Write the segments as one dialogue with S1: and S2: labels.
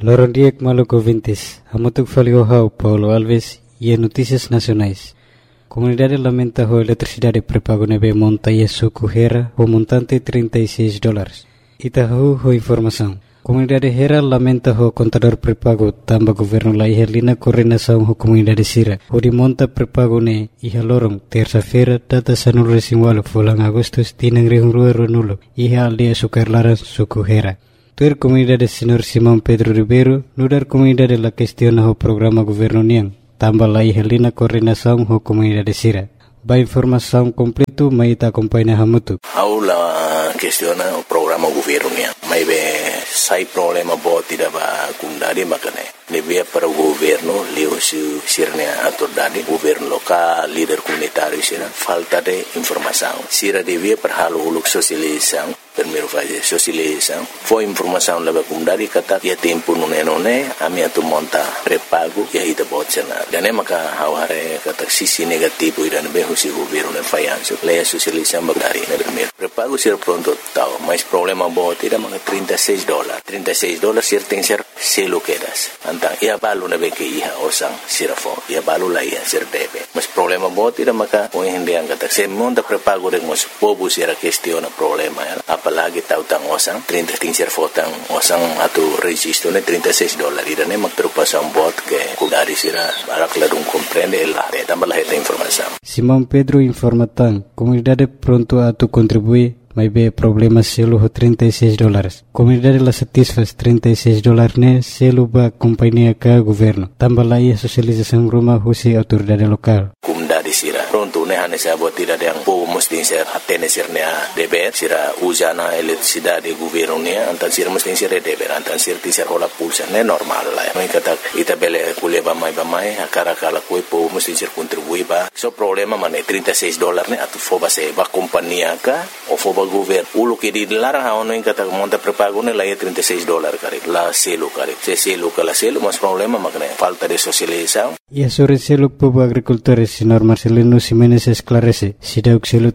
S1: Lorong Diek Maluco Vintes, Hamutuk Faliohau, Paulo Alves e Notícias Nacionais. Comunidade lamenta a eletricidade pré-pago nebe monta e suco Hera o montante $36. Itahu ho informação. Comunidade Hera lamenta o contador pré-pago tamba governo la ihelina coordenação ho comunidade Sira. O de monta pré-pago ne iha lorong terça-feira data sanul resinwalo fulang Agustus tinang rihungrua ronulo iha aldia sukarlaran suco Hera. Tuer comunidade Senhor Simão Pedro Ribeiro nudar comunidade la questiona o programa governo niang tambah la ihelina coordenação ho comunidade Sira. Ba informação completo mai ta acompanha Hamutu.
S2: Aula questiona o programa governo niang. Mai be sai problema boti da ba kundari makane. Nebia para o governo leo sirne autoridade governo local líder comunitário sira falta de informação. Sira devia para halo uluk sosialização. Primeiro fase sosialização. Foi informação leva kundari kata ya tempo nune ami atu monta pré-pago ya ita botsena. Dan maka haware kata sisi negativo ira be husi governo ne fayanso. Leia sosialização bagari na primeiro. Pré-pago sira pronto tao, mas problema boti da mga $36. $36 sir tem ser selo quedas. Antang ia balu na beke iha osang sirafo. Ia balu la iha sir debe. Mas problema boti da maka o hindi ang kata se monta pré-pago de mos pobu sira questiona problema ya. Apalagi tau tang osang 30 ting sir fotang osang atu registro ne $36. Ira ne magtrupasan bot ke kudari sira barak ladung comprende la tambah la heta informação.
S1: Simão Pedro informatan comunidade pronto atu contribui mai be problema selo ho $36. Comunidade la satisfaz $36 ne selo ba companhia ka governo. Tambah la ia sosialização rumah husi autoridade lokal.
S2: Comunidade sira pronto ne hane sa bot tira yang po mesti ser atene sir ne deber sira usana eletricidade governo ne antan sir mesti sir deber antan sir tisar hola pulsa ne normal la. Mai kata ita bele kuleba mai akara kala koi po mesti sir contribui ba. So problema mane $36 ne atu foba se ba companhia ka o foba governo ulo ke di larang haono in kata monta pré-pago ne la $36 kare la selo kare se selo kala selo mas problema makne falta de socialização.
S1: E sobre selo povo agricultores senhor Marcelino Ximenes esclarece se deu selo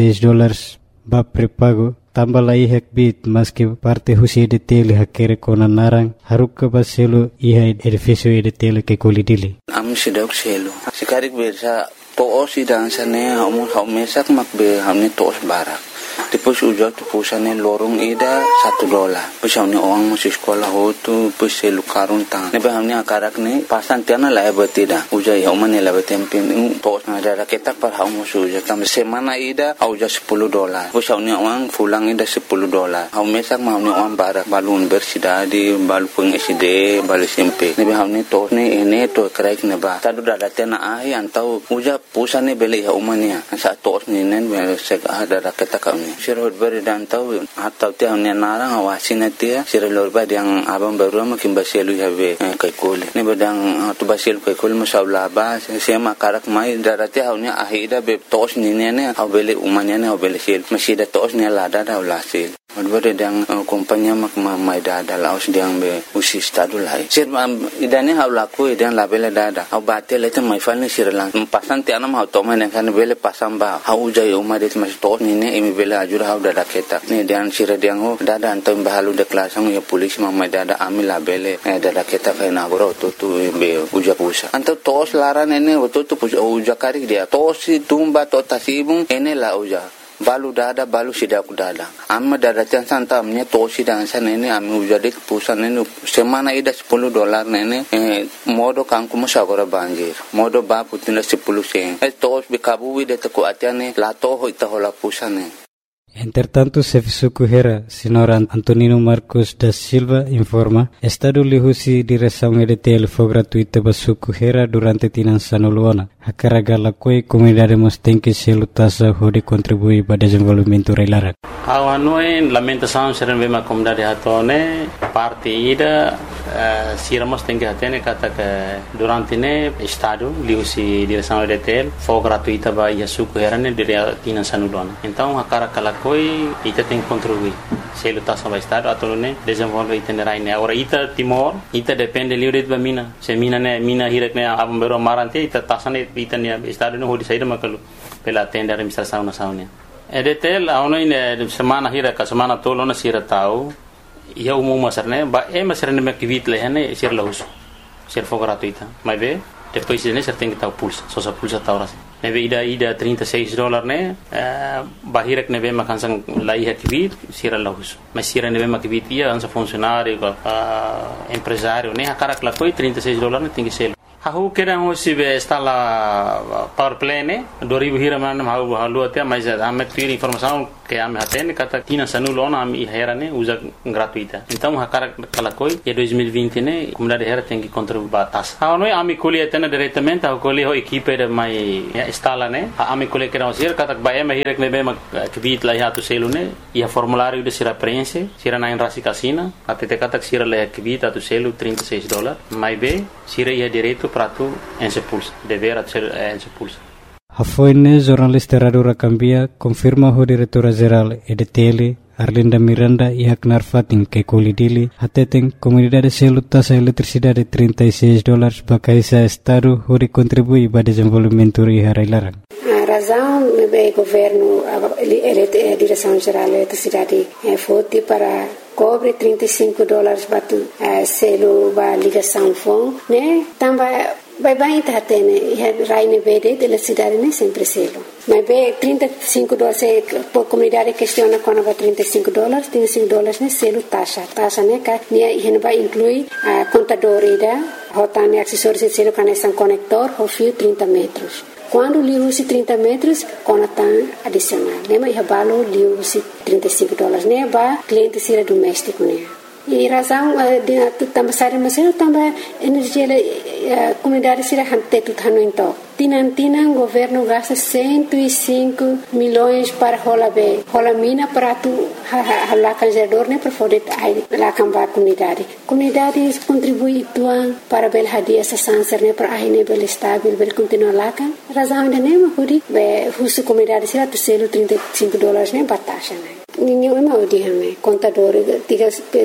S1: $36 ba pré-pago tambah la ihak bit mas que parte husi de tele hakere kona narang haruk ba selo iha edifício de tele ke kolidili
S3: am se deu selo sikarik bersa to osi dansane mesak makbe hamne tos barak. Depois uja tu pusane lorong ida $1. Pusane orang masih sekolah hotu puse lukarun tang. Nebe hamne akarak ne pasan tiana la betida. Uja ya umane la betempin tos na ada ketak par haum uja tam semana ida uja $10. Pusane orang fulang ida $10. Haum mesak hamne orang barak balun bersida di balu pengiside balu SMP. Nebe hamne tos ne ene to kraik ne ba. Tadu dada tena ahi antau uja pusane beli ya umane. Sa tos ne nen sek ada ketak kami. Sirot beri dan tahu atau tiang ni narang awasin dia sirot beri yang abang baru makin basilu habe kaikul ni bedang tu basilu kaikul masalah bah saya makarak mai darati haunya ahida be tos ni ne au beli umanya ne au beli sil masih ada tos ni lada dah ulasil. Odbere dang kompanya mak mai dada laos diang be usi stadu lai sir idane hau laku idan labele dada au batel itu mai falni sir lang pasan ti anam hau tomen kan bele pasam ba hau jai umade mas tos ni ne imi bele ajur hau dada keta ni dan sir diang ho dada antam bahalu de klasang ya polis mai dada ami labele dada keta kai na goro tu be uja pusa anto tos laran ene tu uja kari dia tos tumba to tasibung ene la uja balu dada balu sidak dada amma dada tiang santa amnya tosi dan sana ini ami ujadik pusan ini semana ida $10 nene modo kangku masagora banjir modo ba putina 10 sen tos bikabu de taku atiane la to ita hola pusane.
S1: Entretanto, Sefisuku Hera, senhor Antonino Marcos da Silva, informa, Estado lihusi direção EDTL foi gratuita para Suku Hera durante Tinan Sanuluana. A carga la coi comunidade tem que se lutasa de contribuir para o desenvolvimento reilara.
S4: Awanoi lamentação ser uma comunidade hatone parte ida siramos tem que atene kata que durante ne Estado lihusi direção EDTL foi gratuita para Suku Hera ne dire Tinan Sanuluana. Então a carga la coi ita tem que contribuir. Se lutasa para Estado atau ne desenvolve itinerário ne. Agora ita Timor ita depende livre de mina. Se mina hirak ne abang baru marante ita tasane ita ne Estado no hodi saída makalu pela tenda administração nacional. EDTL aonde semana hira ka semana tolo na sira tau ia umum masar né ba masar né makivit lehane ser lahus ser for gratuita mas be depois né ser tem que tal pulsa só sa pulsa tauras né be ida $36 né bahirek né be makansang lai hakivit ser lahus mas ser né be makivit ia ansa funcionário empresário né akarak la coi $36 né tem que ser Aku kira hoje está lá power play né 2000 hira mana halu até mas ame tira informação que ame atende kata tina sanulona ame hera né usa gratuita então hakara kala coi e 2020 né comunidade hera tem que contribuir batas não é ame colhe atende diretamente a colhe ho equipe de mai instala né ame colhe kira hoje kata ba ame hira né bem que vit lá hatu selo né e a formulário de sira preenche sira na enrasi casina até kata sira lá que vit hatu selo $36 mais bem sira ia direito para tu expulsa deverá ser expulsa.
S1: A foine jornalista Radio Rakambia confirma o diretora-geral EDTL Arlinda Miranda e Haknar Fatin que colidili atetem comunidade selo taxa eletricidade $36 bakaisa estado onde contribui para desenvolvimento e harailarang.
S5: A razão é o governo, a direção-geral da eletricidade foi para cobre $35 para selo para ligação fone, né? Também vai estar tendo raine verde da cidade nem sempre selo. Mas bem $35 por comunidade questiona quando vai $35 né selo taxa né que vai incluir a contadora rotane acessórios de selo conexão conector o fio 30 metros. Quando lhe use 30 metros, conectam adicional. Né? Mas o lhe use $35. Né? Para cliente ser doméstico. Né? E razão de também sair mas eu também energia comunidade será hante tudo então tinan governo gasta 105 milhões para rola mina para tu lá canjador né para poder lá cambar comunidade contribui tuan para bel hadia essa sanser né para aí né bel estável bel continuar lá kan razão de nem hudi be husu comunidade será tu selo $35 né batasha né ninguém é mal de hame contador diga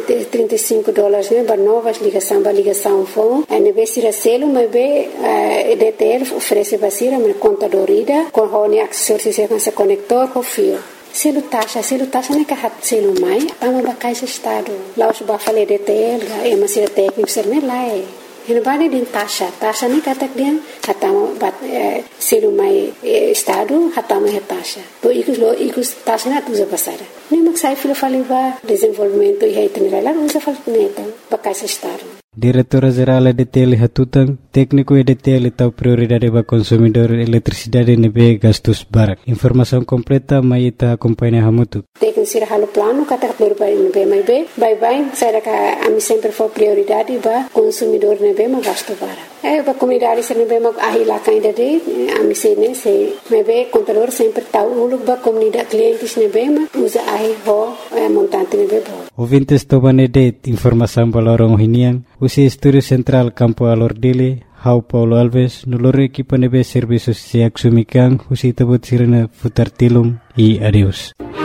S5: $35 né para novas ligação fone é nebe sira selo mas be EDTL oferece basira mas contador ida com hone acessórios com esse conector com fio selo taxa né que hat selo mai ama bakaisa estado lá os ba fale EDTL é mas sira técnico ser né lá é Hinabani din taxa ni katak dia hatama bat selo mai estado hatama he taxa to ikus taxa na tuza pasara ni maksai filo faliva desenvolvimento e itinerário lá usa falneta bakaisa estado
S1: Diretora-geral EDTL Hatutang, técnico EDTL tahu prioridade para consumidor eletricidade nebe gastos barak. Informação completa mai ita acompanha hamutu.
S5: Técnico sira halo plano kata prioridade nebe mai be, bye saya ka ami sempre for prioridade para consumidor nebe ma gasto barak. Para comunidade sira nebe ma ahila kainda de ami sene se nebe contador sempre tahu uluk ba comunidade clientes nebe ma usa ahi ho montante nebe bo.
S1: Ouvintes tomane det informação balorong hinian. Usi Estúdio Central Campo Alordili, Hau Paulo Alves, nulor equipa nebe serviços se axumikan, usi tabut sirena futar tilum e adeus.